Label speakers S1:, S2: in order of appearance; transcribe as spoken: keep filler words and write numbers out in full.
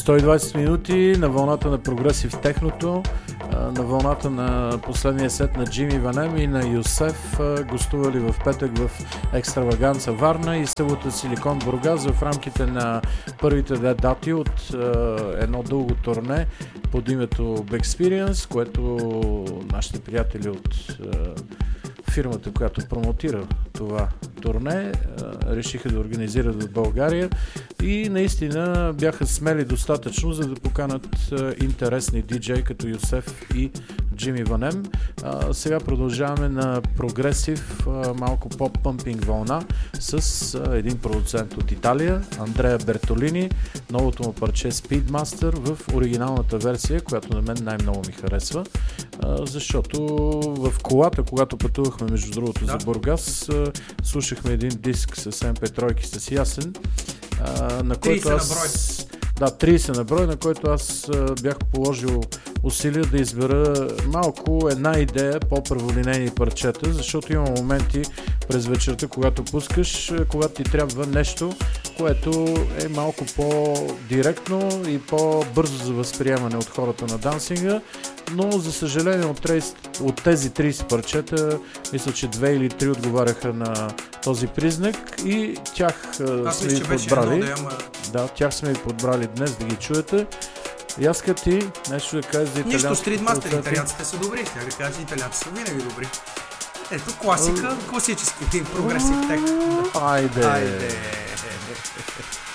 S1: сто и двайсет минути на вълната на прогресив техното, на вълната на последния сет на Джими Ванем и на Юсеф, гостували в петък в Екстраваганца Варна и събота Силикон Бургас в рамките на първите две дати от едно дълго турне под името Big Experience, което нашите приятели от фирмата, която промотира това турне, решиха да организират в България и наистина бяха смели достатъчно, за да поканат интересни диджеи като Юсеф и Джими Ванем. Сега продължаваме на прогресив, малко поп-пъмпинг вълна с един продуцент от Италия, Андреа Бертолини, новото му парче Speedmaster в оригиналната версия, която на мен най-много ми харесва, защото в колата, когато пътувахме между другото да. за Бургас, слушахме един диск с Ем Пи три с Ясен, на който аз... Да, трийсет на брой, на който аз бях положил усилия да избера малко една идея по-праволинейни парчета, защото има моменти през вечерта, когато пускаш, когато ти трябва нещо, което е малко по-директно и по-бързо за възприемане от хората на дансинга, но за съжаление от, трийсет, от тези трийсет парчета, мисля, че две или три отговаряха на този признак и тях
S2: аз
S1: сме ви подбрали. Да, ама... да, тях сме ви подбрали днес да ги чуете. Яска ти нещо да кажеш за италианските?
S2: Нищо, стритмастер, италианците са добри. Тя да кажа, италианците са винаги добри. Ето класика, класически прогресив тек.
S1: Айде!
S2: Айде!